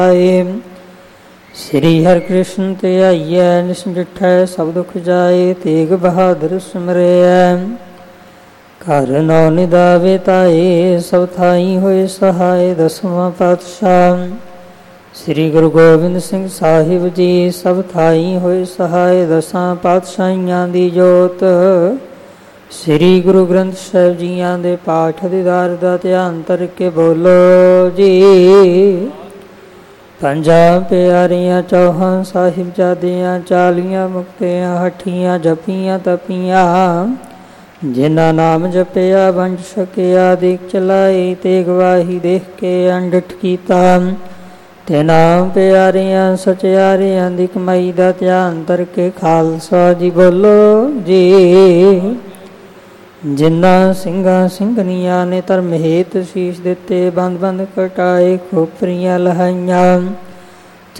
ਸ੍ਰੀ ਹਰਿ ਕ੍ਰਿਸ਼ਨ ਤੇ ਆਈਐ ਨਿਸ ਡਿਠੈ ਸਭ ਦੁਖ ਜਾਏ। ਤੇਗ ਬਹਾਦਰ ਸਿਮਰੈ ਘਰ ਨੌ ਨਿਦਾਵੇ ਤਾਏ। ਸਭ ਥਾਈ ਹੋਏ ਸਹਾਏ। ਦਸਵਾਂ ਪਾਤਸ਼ਾਹ ਸ੍ਰੀ ਗੁਰੂ ਗੋਬਿੰਦ ਸਿੰਘ ਸਾਹਿਬ ਜੀ ਸਭ ਥਾਈ ਹੋਏ ਸਹਾਏ। ਦਸਾਂ ਪਾਤਸ਼ਾਹੀਆਂ ਦੀ ਜੋਤ ਸ੍ਰੀ ਗੁਰੂ ਗ੍ਰੰਥ ਸਾਹਿਬ ਜੀਆਂ ਦੇ ਪਾਠ ਦੀਦਾਰ ਦਾ ਧਿਆਨ ਧਰ ਕੇ ਬੋਲੋ ਜੀ। ਪੰਜਾਂ ਪਿਆਰੀਆਂ ਚੌਹਾਂ ਸਾਹਿਬਜ਼ਾਦਿਆਂ 40 ਮੁਕਤਿਆਂ ਹੱਠੀਆਂ ਜਪੀਆਂ ਤਪੀਆਂ। ਜਿਨ੍ਹਾਂ ਨਾਮ ਜਪਿਆ ਵੰਡ ਸਕਿਆ ਦੀਕ ਚਲਾਈ। ਤੇ ਗਵਾਹੀ ਦੇਖ ਕੇ ਅੰਡਿਠ ਕੀਤਾ। ਤੇ ਨਾਮ ਪਿਆਰਿਆਂ ਸਚਿਆਰਿਆਂ ਦੀ ਕਮਾਈ ਦਾ ਧਿਆਨ ਧਰ ਕੇ ਖਾਲਸਾ ਜੀ ਬੋਲੋ ਜੀ। ਜਿਨ੍ਹਾਂ ਸਿੰਘਾਂ ਸਿੰਘਣੀਆਂ ਨੇ ਧਰਮ ਹੇਤ ਸੀਸ ਦਿੱਤੇ। ਬੰਦ ਬੰਦ ਕਟਾਏ ਖੋਪਰੀਆਂ ਲਹਾਈਆਂ।